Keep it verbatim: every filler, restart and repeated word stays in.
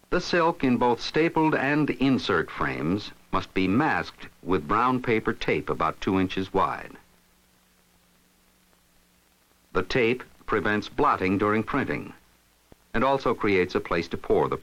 The silk in both stapled and insert frames must be masked with brown paper tape about two inches wide. The tape prevents blotting during printing and also creates a place to pour the